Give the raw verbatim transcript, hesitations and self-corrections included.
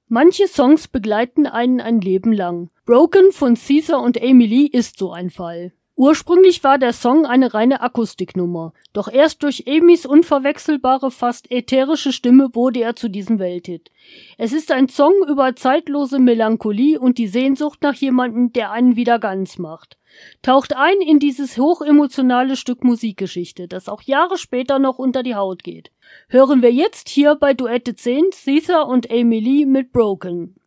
Manche Songs begleiten einen ein Leben lang. Broken von Caesar und Amy Lee ist so ein Fall. Ursprünglich war der Song eine reine Akustiknummer, doch erst durch Amys unverwechselbare, fast ätherische Stimme wurde er zu diesem Welthit. Es ist ein Song über zeitlose Melancholie und die Sehnsucht nach jemandem, der einen wieder ganz macht. Taucht ein in dieses hochemotionale Stück Musikgeschichte, das auch Jahre später noch unter die Haut geht. Hören wir jetzt hier bei Duette zehn Caesar und Amy Lee mit Broken.